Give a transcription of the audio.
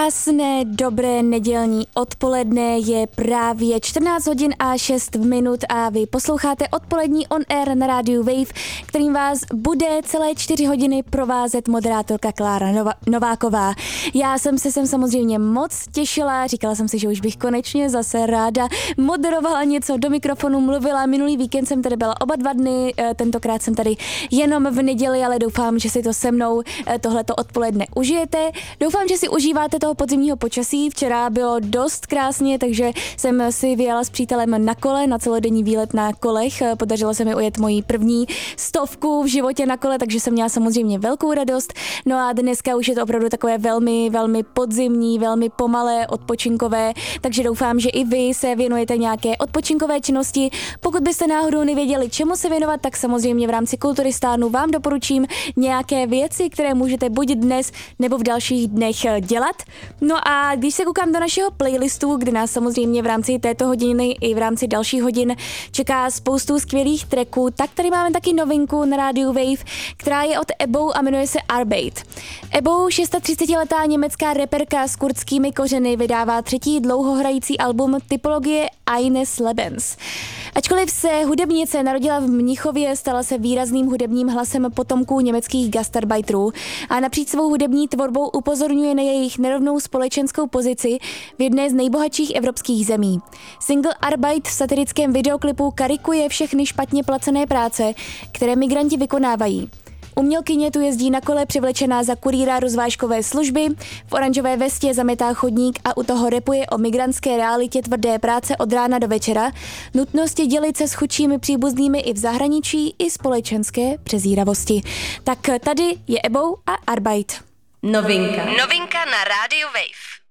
Krásné, dobré nedělní odpoledne, je právě 14 hodin a 6 minut a vy posloucháte odpolední On Air na rádiu Wave, kterým vás bude celé 4 hodiny provázet moderátorka Klára Nováková. Já jsem se sem samozřejmě moc těšila, říkala jsem si, že už bych konečně zase ráda moderovala něco do mikrofonu, mluvila. Minulý víkend jsem tady byla oba 2 dny, tentokrát jsem tady jenom v neděli, ale doufám, že si to se mnou tohleto odpoledne užijete. Doufám, že si užíváte toho podzimního počasí. Včera bylo dost krásně, takže jsem si vyjela s přítelem na kole, na celodenní výlet na kolech. Podařilo se mi ujet moji první 100 v životě na kole, takže jsem měla samozřejmě velkou radost. No a dneska už je to opravdu takové velmi, velmi podzimní, velmi pomalé, odpočinkové, takže doufám, že i vy se věnujete nějaké odpočinkové činnosti. Pokud byste náhodou nevěděli, čemu se věnovat, tak samozřejmě v rámci Kulturistánu vám doporučím nějaké věci, které můžete buď dnes nebo v dalších dnech dělat. No a když se koukám do našeho playlistu, kde nás samozřejmě v rámci této hodiny i v rámci dalších hodin čeká spoustu skvělých tracků, tak tady máme taky novinku na rádiu Wave, která je od Ebou a jmenuje se Arbeit. Ebou, 36letá německá reperka s kurdskými kořeny, vydává 3. dlouhohrající album Typologie eines Lebens. Ačkoliv se hudebnice narodila v Mnichově, stala se výrazným hudebním hlasem potomků německých gastarbeiterů a napříč svou hudební tvorbou upozorňuje na jejich nerovnou společenskou pozici v jedné z nejbohatších evropských zemí. Single Arbeit v satirickém videoklipu karikuje všechny špatně placené práce, které migranti vykonávají. Umělkyně tu jezdí na kole přivlečená za kurýra rozvážkové služby, v oranžové vestě zametá chodník a u toho rapuje o migrantské realitě tvrdé práce od rána do večera, nutnosti dělit se s chudšími příbuznými i v zahraničí i společenské přezíravosti. Tak tady je Ebou a Arbeit. Novinka na rádiu Wave.